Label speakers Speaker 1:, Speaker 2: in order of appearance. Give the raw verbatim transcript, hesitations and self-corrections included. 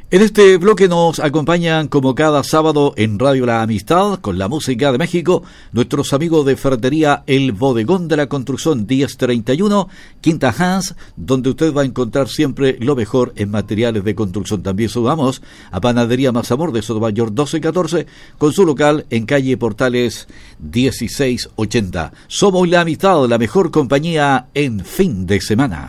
Speaker 1: En este bloque nos acompañan como cada sábado en Radio La Amistad con la música de México nuestros amigos de Ferretería El Bodegón de la Construcción diez treinta y uno, Quinta Hans, donde usted va a encontrar siempre lo mejor en materiales de construcción. También sumamos a Panadería Mazamor de Sotomayor doce catorce con su local en calle Portales dieciséis ochenta. Somos La Amistad, la mejor compañía en fin de semana.